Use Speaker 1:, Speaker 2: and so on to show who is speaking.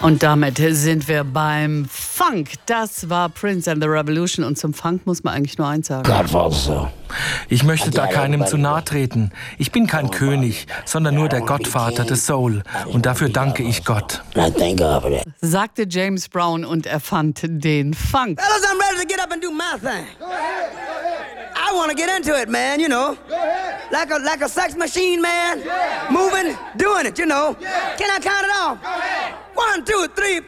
Speaker 1: Und damit sind wir beim Funk. Das war Prince and the Revolution. Und zum Funk muss man eigentlich nur eins sagen.
Speaker 2: Godfather.
Speaker 3: Ich möchte da keinem zu nahe treten. Ich bin kein König, sondern nur der Gottvater des Soul. Und dafür danke ich Gott.
Speaker 1: Sagte James Brown und erfand den Funk.
Speaker 4: Fellas, I'm ready to get up and do my thing.
Speaker 5: Go ahead.
Speaker 4: I want to get into it, man, you know.
Speaker 5: Go ahead.
Speaker 4: Like a sex machine, man.
Speaker 5: Yeah.
Speaker 4: Moving, doing it, you know.
Speaker 5: Yeah.
Speaker 4: Can I count it off?
Speaker 5: Go ahead.
Speaker 4: 1, 2, 3.